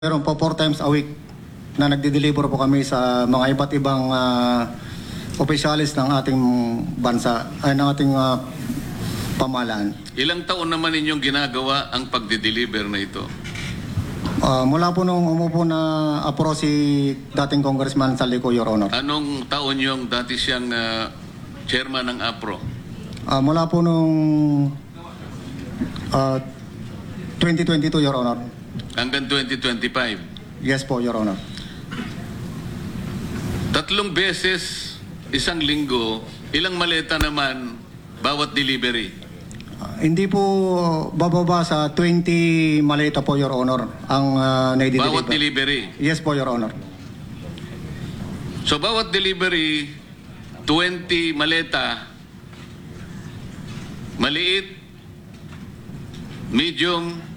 Meron po 4 times a week na nagde-deliver po kami sa mga iba't ibang opisyalis ng ating bansa, ay ng ating pamahalaan. Ilang taon naman ninyong ginagawa ang pagde-deliver na ito? Mula po nung umupo na apro si dating Congressman Saldico, Your Honor. Anong taon yung dati siyang chairman ng APRO? Mula po nung 2022, Your Honor. Hanggang 2025? Yes po, Your Honor. 3 beses, isang linggo, ilang maleta naman bawat delivery? Hindi po bababa sa 20 maleta po, Your Honor, ang naidideliver. Bawat delivery? Yes po, Your Honor. So bawat delivery, 20 maleta, maliit, medium,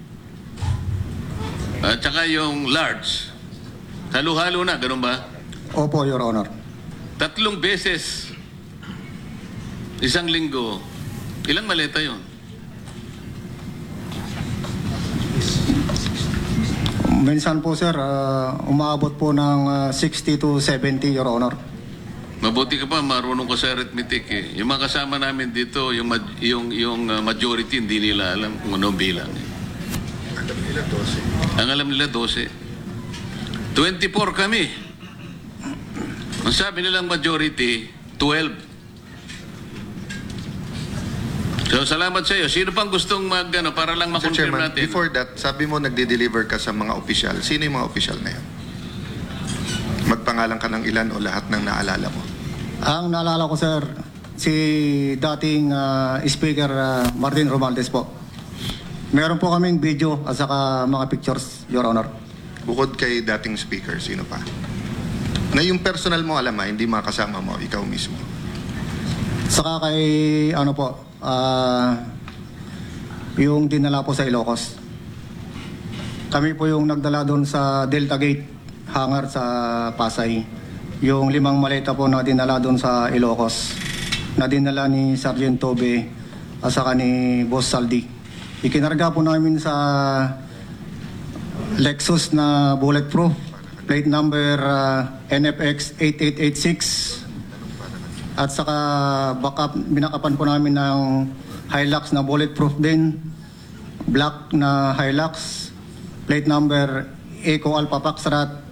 at saka yung large. Halo-halo na, ganun ba? Opo, Your Honor. 3 beses, isang linggo, ilang maleta yon? Minsan po, sir, umaabot po ng 60 to 70, Your Honor. Mabuti ka pa, marunong ka sa arithmetic eh. Yung mga kasama namin dito, yung majority, hindi nila alam kung anong bilang. Alam nila 12. Ang alam nila 12. 24 kami. Ang sabi nilang majority, 12. So, salamat sa iyo. Sino pang gustong para lang Mr. makonfirm Chairman, natin? before that, sabi mo nagde-deliver ka sa mga opisyal. Sino yung mga opisyal na yan? Magpangalan ka ng ilan o lahat ng naalala mo? Ang naalala ko, sir, si dating Speaker Martin Romualdez po. Meron po kaming video at saka mga pictures, Your Honor. Bukod kay dating speaker, sino pa? Na yung personal mo alam hindi mga kasama mo, ikaw mismo. Saka kay, yung dinala po sa Ilocos. Kami po yung nagdala doon sa Delta Gate, hangar sa Pasay. Yung 5 maleta po na dinala doon sa Ilocos, na dinala ni Sergeant Tobe at saka ni Boss Saldi. Ikinarga po namin sa Lexus na bulletproof, plate number NFX 8886. At saka binakapan po namin ng Hilux na bulletproof din, black na Hilux, plate number Eco Alpha Foxtrot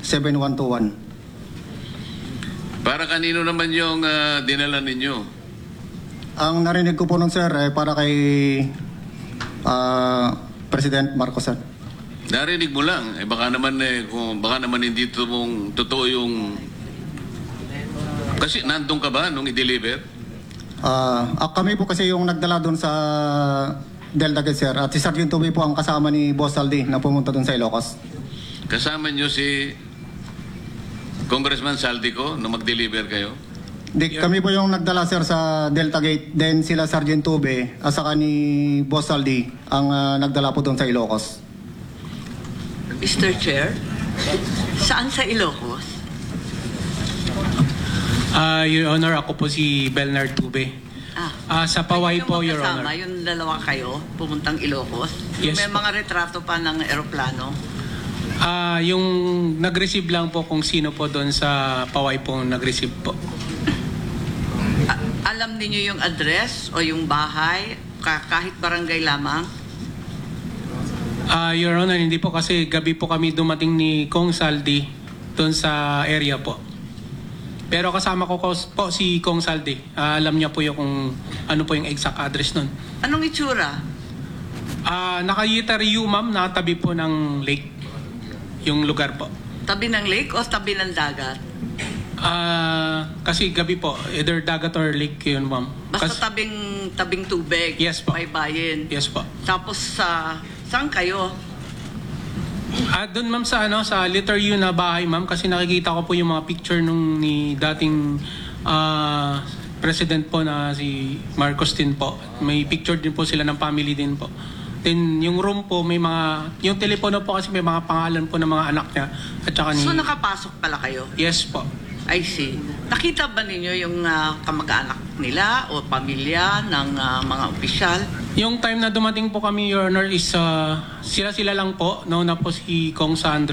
7121. Para kanino naman yung dinala ninyo? Ang narinig ko po nun, sir, para kay President Marcos, sir. Narinig mo lang. Baka naman hindi totoo yung... Kasi nandun ka ba nung i-deliver? Kami po kasi yung nagdala doon sa Delta Gate, sir. At si Sergeant Tobe po ang kasama ni Boss Saldi na pumunta doon sa Ilocos. Kasama nyo si Congressman Saldico nung mag-deliver kayo? Kami po yung nagdala, sir, sa Delta Gate. Then sila Sergeant Tobe at saka ni Boss Saldi ang nagdala po doon sa Ilocos. Mr. Chair, saan sa Ilocos? Your Honor, ako po si Belnard Tube. Sa Paway po, Your Honor. Yung dalawa kayo, pumuntang Ilocos? Yes, may mga retrato pa ng eroplano? Yung nag-receive lang po kung sino po doon sa Paway po nag-receive po. Alam niyo yung address o yung bahay, kahit barangay lamang? Your Honor, hindi po kasi gabi po kami dumating ni Kong Saldi doon sa area po. Pero kasama ko po si Kong Saldi. Alam niya po yung kung ano po yung exact address nun. Anong itsura? Nakayitariyo, ma'am, nakatabi po ng lake. Yung lugar po. Tabi ng lake o tabi ng dagat? Kasi gabi po, either dagat or lake yun, ma'am. Basta tabing tubig? Yes po. Baybayin? Yes po. Tapos saan kayo? Doon, ma'am, sa letter U na bahay, ma'am, kasi nakikita ko po yung mga picture nung ni dating president po na si Marcos din po. May picture din po sila ng family din po. Then yung room po, may yung telepono po kasi may mga pangalan po ng mga anak niya at saka ni... So nakapasok pala kayo? Yes po. I see. Nakita ba ninyo yung kamag-anak nila o pamilya ng mga opisyal? Yung time na dumating po kami, Your Honor, is sila-sila lang po. Nauna po si Kong Sandro.